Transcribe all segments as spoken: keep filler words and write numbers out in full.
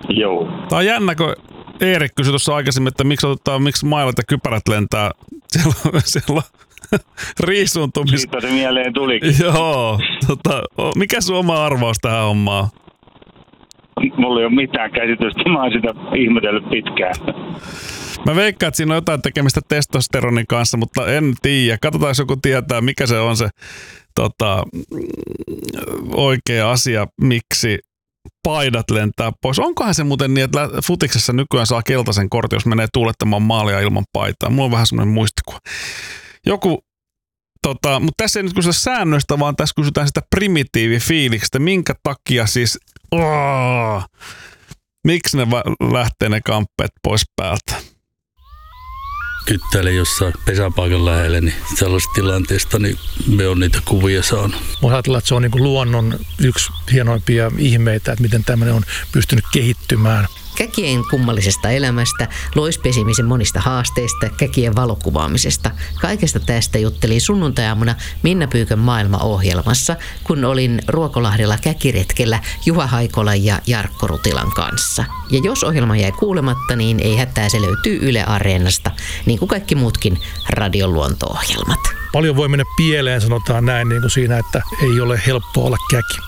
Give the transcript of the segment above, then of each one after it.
Joo. Tämä on jännä, kun Eerik kysyi tuossa aikaisemmin, että miksi, otetaan, miksi mailat ja kypärät lentää siellä, siellä riisuntumis... Siitä se mieleen tulikin. Joo. Tota, mikä sun oma arvaus tähän hommaan? Mulla ei ole mitään käsitystä, mä oon sitä ihmetellyt pitkään. Mä veikkaan, että siinä on jotain tekemistä testosteronin kanssa, mutta en tiedä. Katsotaan, jos joku tietää, mikä se on se tota, oikea asia, miksi paidat lentää pois. Onkohan se muuten niin, että futiksessa nykyään saa keltaisen kortin, jos menee tuulettamaan maalia ilman paitaa? Mulla on vähän semmoinen muistikuva. Joku, tota, mutta tässä ei nyt kysytä säännöistä, vaan tässä kysytään sitä primitiivifiiliksestä. Minkä takia siis, oh, miksi ne va- lähtee ne kamppeet pois päältä? Kyttäilen jossain pesäpaikan lähellä, niin sellaisesta tilanteesta niin me on niitä kuvia saanut. Mä ajatellaan, että se on niin kuin luonnon yksi hienoimpia ihmeitä, että miten tämmöinen on pystynyt kehittymään. Käkien kummallisesta elämästä, loispesimisen monista haasteista, käkien valokuvaamisesta. Kaikesta tästä juttelin sunnuntai-aamuna Minna Pyykön maailmaohjelmassa, kun olin Ruokolahdella käkiretkellä Juha Haikolan ja Jarkko Rutilan kanssa. Ja jos ohjelma jäi kuulematta, niin ei hätää, se löytyy Yle Areenasta, niin kuin kaikki muutkin radion luonto-ohjelmat. Paljon voi mennä pieleen, sanotaan näin, niin kuin siinä, että ei ole helppoa olla käki.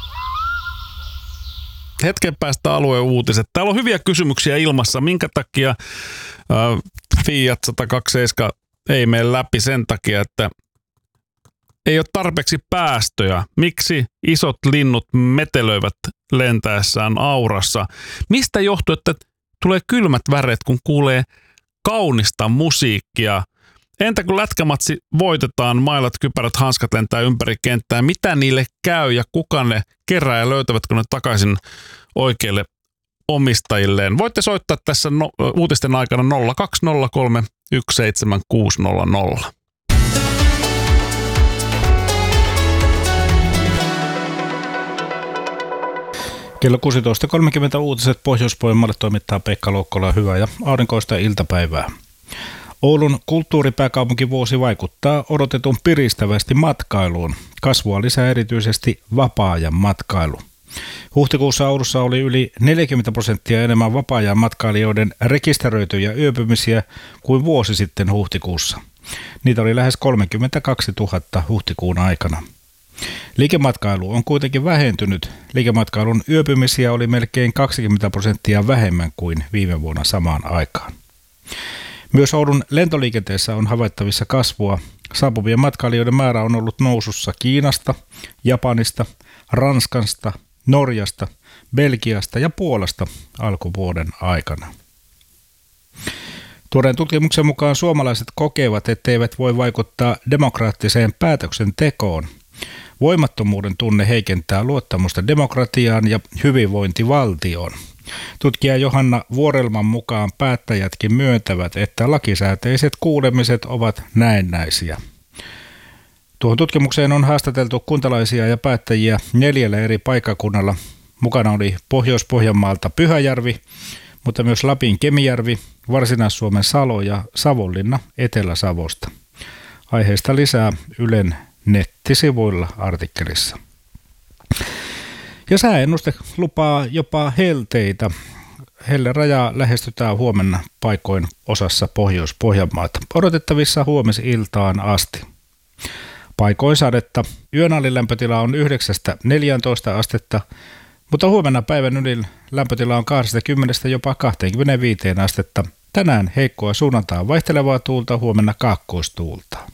Hetken päästä alueen uutiset. Täällä on hyviä kysymyksiä ilmassa. Minkä takia äh, Fiat sata kaksikymmentäseitsemän ei mene läpi? Sen takia, että ei ole tarpeeksi päästöjä. Miksi isot linnut metelöivät lentäessään aurassa? Mistä johtuu, että tulee kylmät väreet, kun kuulee kaunista musiikkia? Entä kun lätkämatsi voitetaan, mailat, kypärät, hanskat lentää ympäri kenttää, mitä niille käy ja kuka ne kerää ja löytävätkö ne takaisin oikeille omistajilleen? Voitte soittaa tässä no, uutisten aikana nolla kaksi nolla kolme yksi seitsemän kuusi nolla nolla. Kello kuusitoista kolmekymmentä uutiset Pohjois-Pohjanmaalle toimittaa Pekka Loukkola. Hyvää ja aurinkoista iltapäivää. Oulun kulttuuripääkaupunkivuosi vaikuttaa odotetun piristävästi matkailuun. Kasvua lisää erityisesti vapaa-ajan matkailu. Huhtikuussa Oulussa oli yli neljäkymmentä prosenttia enemmän vapaa-ajan matkailijoiden rekisteröityjä yöpymisiä kuin vuosi sitten huhtikuussa. Niitä oli lähes kolmekymmentäkaksituhatta huhtikuun aikana. Liikematkailu on kuitenkin vähentynyt. Liikematkailun yöpymisiä oli melkein kaksikymmentä prosenttia vähemmän kuin viime vuonna samaan aikaan. Myös Oulun lentoliikenteessä on havaittavissa kasvua. Saapuvien matkailijoiden määrä on ollut nousussa Kiinasta, Japanista, Ranskasta, Norjasta, Belgiasta ja Puolasta alkuvuoden aikana. Tuoreen tutkimuksen mukaan suomalaiset kokevat, etteivät voi vaikuttaa demokraattiseen päätöksentekoon. Voimattomuuden tunne heikentää luottamusta demokratiaan ja hyvinvointivaltioon. Tutkija Johanna Vuorelman mukaan päättäjätkin myöntävät, että lakisääteiset kuulemiset ovat näennäisiä. Tuohon tutkimukseen on haastateltu kuntalaisia ja päättäjiä neljällä eri paikkakunnalla. Mukana oli Pohjois-Pohjanmaalta Pyhäjärvi, mutta myös Lapin Kemijärvi, Varsinais-Suomen Salo ja Savonlinna Etelä-Savosta. Aiheesta lisää Ylen nettisivuilla artikkelissa. Ja sääennuste lupaa jopa helteitä. Helleraja lähestytään huomenna paikoin osassa Pohjois-Pohjanmaata. Odotettavissa huomisiltaan asti. Paikoin sadetta. Yön alin lämpötila on yhdeksästä neljääntoista astetta, mutta huomenna päivän yli lämpötila on kaksikymmentä jopa kaksikymmentäviisi astetta. Tänään heikkoa suunnaltaan vaihtelevaa tuulta, huomenna kaakkoistuulta.